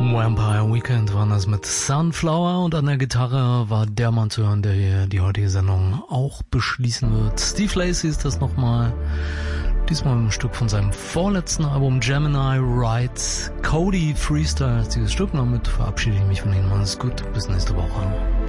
Vampire Weekend waren das mit Sunflower und an der Gitarre war der Mann zu hören, der hier die heutige Sendung auch beschließen wird. Steve Lacy ist das nochmal, diesmal ein Stück von seinem vorletzten Album Gemini Rides. Cody Freestyle ist dieses Stück, damit verabschiede ich mich von Ihnen. Alles gut, bis nächste Woche.